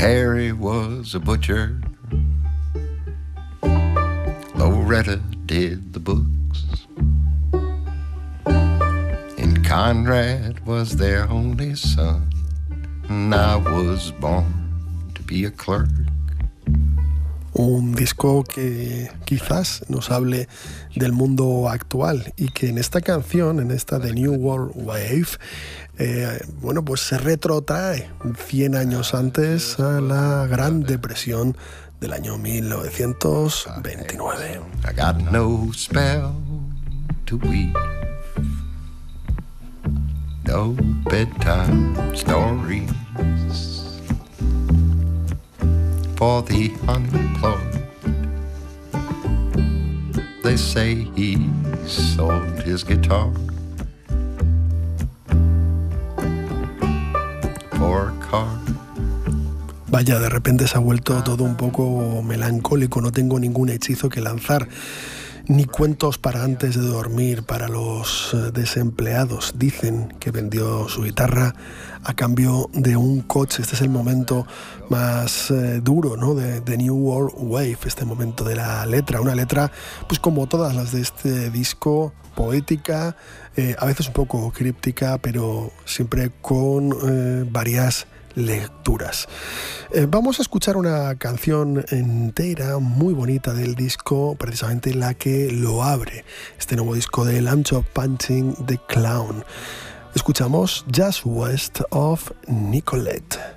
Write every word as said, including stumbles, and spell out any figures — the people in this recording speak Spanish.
Harry was a butcher. Loretta did the books. And Conrad was their only son. And I was born to be a clerk. Un disco que quizás nos hable del mundo actual y que en esta canción, en esta The New World Wave, eh, bueno, pues se retrotrae cien años antes a la Gran Depresión del año mil novecientos veintinueve. I got no spell to weave, no bedtime stories for the unemployed. They say he sold his guitar for a car. Vaya, de repente se ha vuelto todo un poco melancólico. No tengo ningún hechizo que lanzar, ni cuentos para antes de dormir para los desempleados. Dicen que vendió su guitarra a cambio de un coche. Este es el momento más eh, duro, ¿no?, de, de New World Wave, este momento de la letra. Una letra, pues como todas las de este disco, poética, eh, a veces un poco críptica, pero siempre con eh, varias lecturas. Eh, vamos a escuchar una canción entera muy bonita del disco, precisamente la que lo abre, este nuevo disco de I'm Just Punching the Clown. Escuchamos Just West of Nicolette.